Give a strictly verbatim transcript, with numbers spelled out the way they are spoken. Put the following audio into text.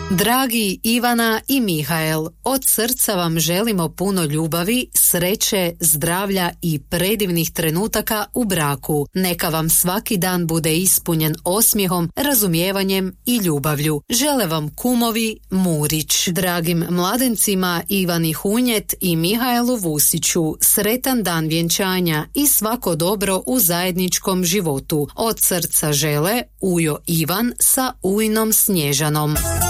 Dragi Ivana i Mihael, od srca vam želimo puno ljubavi, sreće, zdravlja i predivnih trenutaka u braku. Neka vam svaki dan bude ispunjen osmijehom, razumijevanjem i ljubavlju. Žele vam kumovi Murić. Dragim mladencima Ivani Hunjet i Mihaelu Vusiću, sretan dan vjenčanja i svako dobro u zajedničkom životu. Od srca žele Ujo Ivan sa ujnom Snježanom.